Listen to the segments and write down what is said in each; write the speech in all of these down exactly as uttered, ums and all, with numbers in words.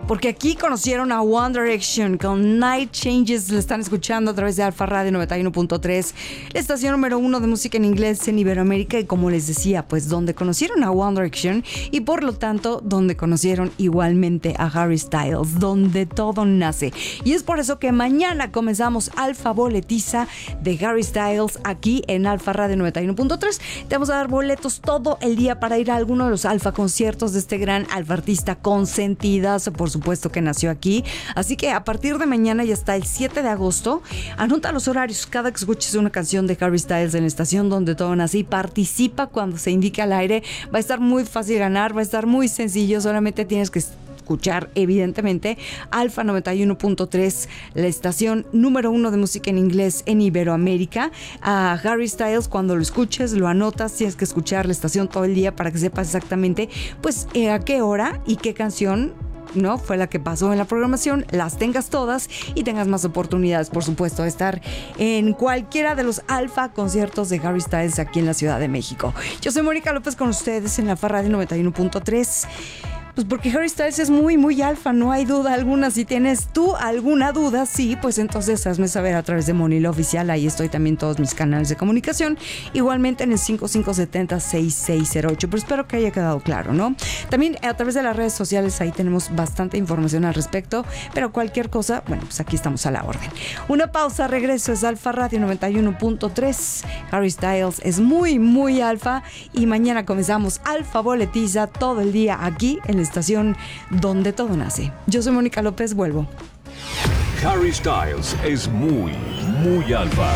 porque aquí conocieron a One Direction con Night Changes. Le están escuchando a través de Alfa Radio noventa y uno punto tres, la estación número uno de música en inglés en Iberoamérica. Y como les decía, pues donde conocieron a One Direction y por lo tanto donde conocieron igualmente a Harry Styles, donde todo nace. Y es por eso que mañana comenzamos Alfa Boletiza de Harry Styles aquí en Alfa Radio noventa y uno punto tres. Te vamos a dar boletos todo el día para ir a alguno de los Alfa conciertos de este gran alfa artista consentidas, por supuesto que nació aquí. Así que a partir de mañana y hasta el siete de agosto, anota los horarios. Cada que escuches una canción de Harry Styles en la estación donde todo nace y participa cuando se indique al aire, va a estar muy fácil ganar, va a estar muy sencillo. Solamente tienes que escuchar, evidentemente, Alfa noventa y uno punto tres, la estación número uno de música en inglés en Iberoamérica. A Harry Styles, cuando lo escuches, lo anotas, tienes que escuchar la estación todo el día para que sepas exactamente pues eh, a qué hora y qué canción no fue la que pasó en la programación, las tengas todas y tengas más oportunidades, por supuesto, de estar en cualquiera de los Alfa conciertos de Harry Styles aquí en la Ciudad de México. Yo soy Mónica López con ustedes en la Alfa Radio noventa y uno punto tres. Pues porque Harry Styles es muy, muy alfa, no hay duda alguna. Si tienes tú alguna duda, sí, pues entonces hazme saber a través de Monilo Oficial. Ahí estoy también todos mis canales de comunicación. Igualmente en el cinco cinco siete cero seis seis cero ocho. Pero espero que haya quedado claro, ¿no? También a través de las redes sociales, ahí tenemos bastante información al respecto. Pero cualquier cosa, bueno, pues aquí estamos a la orden. Una pausa, regreso, es Alfa Radio noventa y uno punto tres. Harry Styles es muy, muy alfa. Y mañana comenzamos Alfa Boletiza todo el día aquí en el estación donde todo nace. Yo soy Mónica López, vuelvo. Harry Styles es muy, muy alfa.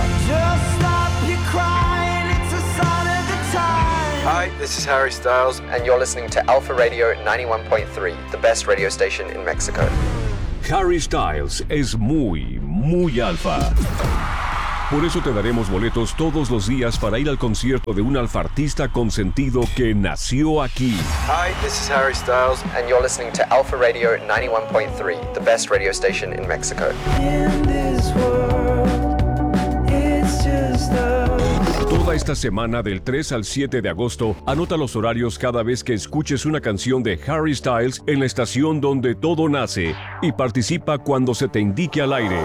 Hi, this is Harry Styles, and you're listening to Alpha Radio ninety-one point three, the best radio station in Mexico. Harry Styles es muy, muy alfa. Por eso te daremos boletos todos los días para ir al concierto de un alfa artista consentido que nació aquí. Hi, this is Harry Styles, and you're listening to Alpha Radio ninety-one point three, the best radio station in Mexico. In this world, it's just us. Toda esta semana del tres al siete de agosto, anota los horarios cada vez que escuches una canción de Harry Styles en la estación donde todo nace y participa cuando se te indique al aire.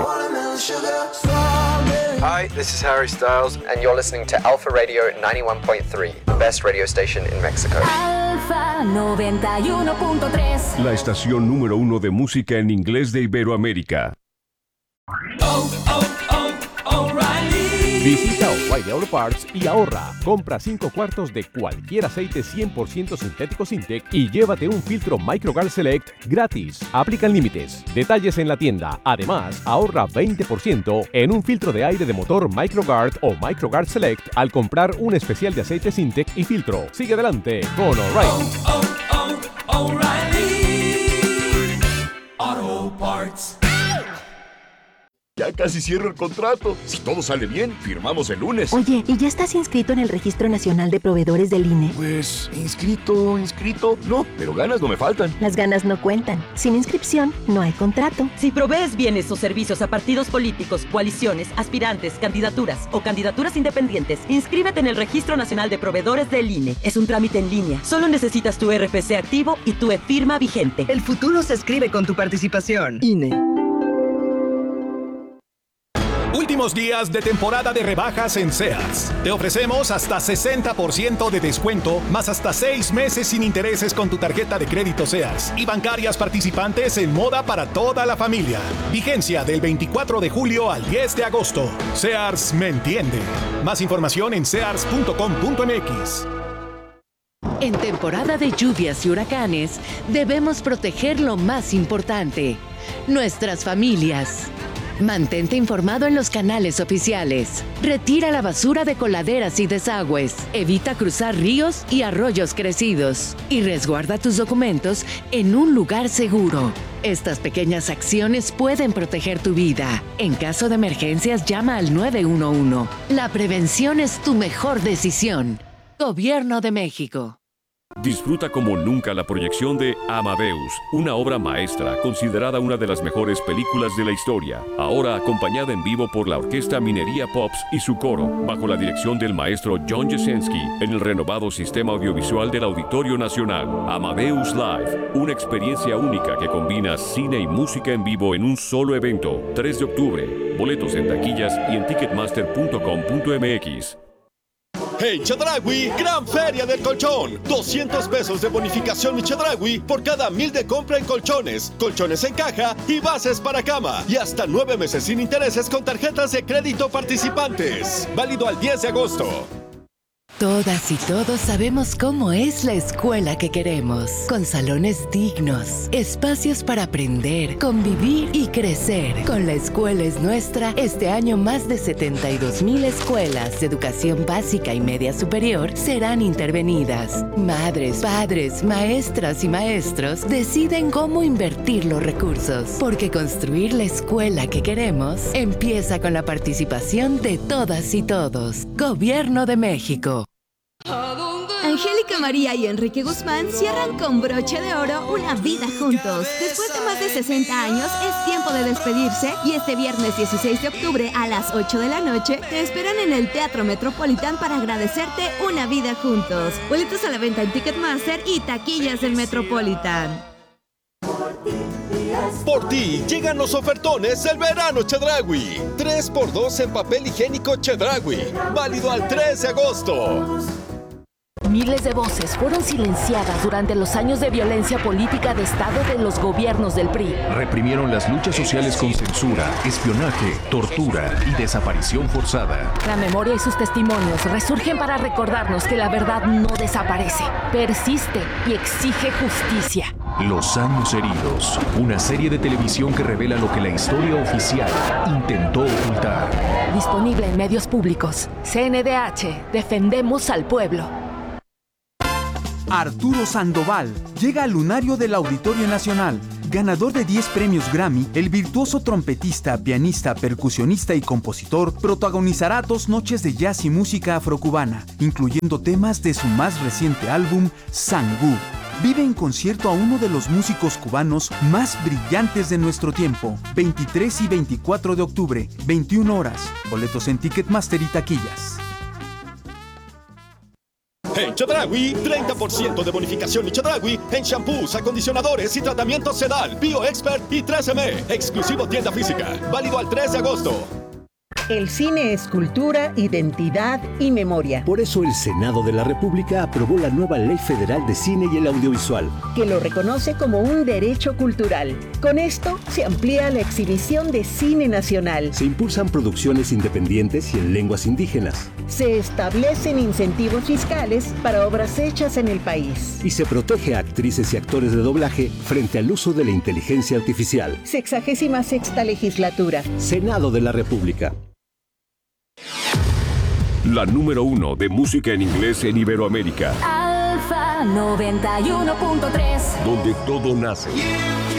Hi, this is Harry Styles, and you're listening to Alpha Radio ninety-one point three, the best radio station in Mexico. Alfa noventa y uno punto tres. La estación número uno de música en inglés de Iberoamérica. Oh, oh, oh, O'Reilly. Visita O'Reilly Auto Parts y ahorra. Compra cinco cuartos de cualquier aceite cien por ciento sintético Sintec y llévate un filtro MicroGuard Select gratis. Aplican límites. Detalles en la tienda. Además, ahorra veinte por ciento en un filtro de aire de motor MicroGuard o MicroGuard Select al comprar un especial de aceite Sintec y filtro. Sigue adelante con O'Reilly. Oh, oh, oh, O'Reilly Auto Parts. Ya casi cierro el contrato. Si todo sale bien, firmamos el lunes. Oye, ¿y ya estás inscrito en el Registro Nacional de Proveedores del I N E? Pues, inscrito, inscrito, no, pero ganas no me faltan. Las ganas no cuentan. Sin inscripción, no hay contrato. Si provees bienes o servicios a partidos políticos, coaliciones, aspirantes, candidaturas o candidaturas independientes, inscríbete en el Registro Nacional de Proveedores del I N E. Es un trámite en línea. Solo necesitas tu R F C activo y tu e-firma vigente. El futuro se escribe con tu participación. I N E. Últimos días de temporada de rebajas en Sears. Te ofrecemos hasta sesenta por ciento de descuento, más hasta seis meses sin intereses con tu tarjeta de crédito Sears y bancarias participantes en moda para toda la familia. Vigencia del veinticuatro de julio al diez de agosto. Sears me entiende. Más información en sears punto com punto m x. En temporada de lluvias y huracanes, debemos proteger lo más importante: nuestras familias. Mantente informado en los canales oficiales. Retira la basura de coladeras y desagües. Evita cruzar ríos y arroyos crecidos. Y resguarda tus documentos en un lugar seguro. Estas pequeñas acciones pueden proteger tu vida. En caso de emergencias, llama al nueve uno uno. La prevención es tu mejor decisión. Gobierno de México. Disfruta como nunca la proyección de Amadeus, una obra maestra considerada una de las mejores películas de la historia, ahora acompañada en vivo por la Orquesta Minería Pops y su coro, bajo la dirección del maestro John Jasinski, en el renovado sistema audiovisual del Auditorio Nacional. Amadeus Live, una experiencia única que combina cine y música en vivo en un solo evento. tres de octubre, boletos en taquillas y en ticketmaster punto com punto m x. En Chedraui, gran feria del colchón. doscientos pesos de bonificación en Chedraui por cada mil de compra en colchones, colchones en caja y bases para cama. Y hasta nueve meses sin intereses con tarjetas de crédito participantes. Válido al diez de agosto. Todas y todos sabemos cómo es la escuela que queremos, con salones dignos, espacios para aprender, convivir y crecer. Con La Escuela es Nuestra, este año más de setenta y dos mil escuelas de educación básica y media superior serán intervenidas. Madres, padres, maestras y maestros deciden cómo invertir los recursos, porque construir la escuela que queremos empieza con la participación de todas y todos. Gobierno de México. Angélica María y Enrique Guzmán cierran con broche de oro una vida juntos. Después de más de sesenta años, es tiempo de despedirse y este viernes dieciséis de octubre a las ocho de la noche te esperan en el Teatro Metropolitan para agradecerte una vida juntos. Boletos a la venta en Ticketmaster y taquillas del Metropolitan. Por ti llegan los ofertones del verano Chedraui. tres por dos en papel higiénico Chedraui. Válido al tres de agosto. Miles de voces fueron silenciadas durante los años de violencia política de Estado de los gobiernos del P R I. Reprimieron las luchas sociales con censura, espionaje, tortura y desaparición forzada. La memoria y sus testimonios resurgen para recordarnos que la verdad no desaparece, persiste y exige justicia. Los años heridos, una serie de televisión que revela lo que la historia oficial intentó ocultar. Disponible en medios públicos. C N D H, defendemos al pueblo. Arturo Sandoval llega al lunario del Auditorio Nacional. Ganador de diez premios Grammy, el virtuoso trompetista, pianista, percusionista y compositor protagonizará dos noches de jazz y música afrocubana, incluyendo temas de su más reciente álbum, Sangú. Vive en concierto a uno de los músicos cubanos más brillantes de nuestro tiempo. veintitrés y veinticuatro de octubre, veintiuna horas. Boletos en Ticketmaster y taquillas. En Chedraui, treinta por ciento de bonificación en Chedraui en shampoos, acondicionadores y tratamientos Sedal, BioExpert y tres eme. Exclusivo tienda física. Válido al tres de agosto. El cine es cultura, identidad y memoria. Por eso el Senado de la República aprobó la nueva Ley Federal de Cine y el Audiovisual, que lo reconoce como un derecho cultural. Con esto se amplía la exhibición de cine nacional. Se impulsan producciones independientes y en lenguas indígenas. Se establecen incentivos fiscales para obras hechas en el país. Y se protege a actrices y actores de doblaje frente al uso de la inteligencia artificial. Sexagésima sexta legislatura. Senado de la República. La número uno de música en inglés en Iberoamérica. Alfa noventa y uno punto tres. Donde todo nace.